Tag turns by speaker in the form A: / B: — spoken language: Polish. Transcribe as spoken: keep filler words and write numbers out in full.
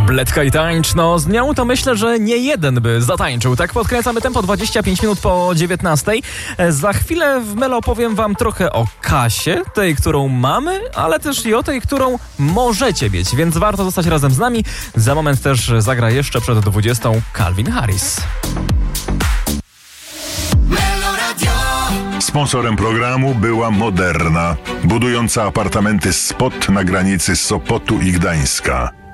A: Bledka i tańcz, no z nią to myślę, że nie jeden by zatańczył. Tak podkręcamy tempo dwadzieścia pięć minut po dziewiętnastej. Za chwilę w Melo powiem wam trochę o Kasie, tej, którą mamy, ale też i o tej, którą możecie mieć, więc warto zostać razem z nami. Za moment też zagra jeszcze przed dwudziestą Calvin Harris.
B: Sponsorem programu była Moderna, budująca apartamenty Spot na granicy Sopotu i Gdańska.